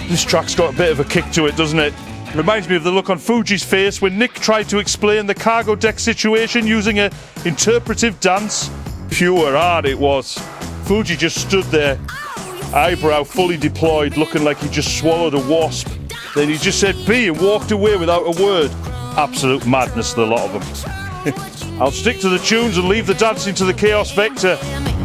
This track's got a bit of a kick to it, doesn't it? Reminds me of the look on Fuji's face when Nick tried to explain the cargo deck situation using an interpretive dance. Pure art it was. Fuji just stood there, eyebrow fully deployed, looking like he just swallowed a wasp. Then he just said B and walked away without a word. Absolute madness, the lot of them. I'll stick to the tunes and leave the dancing to the Chaos Vector.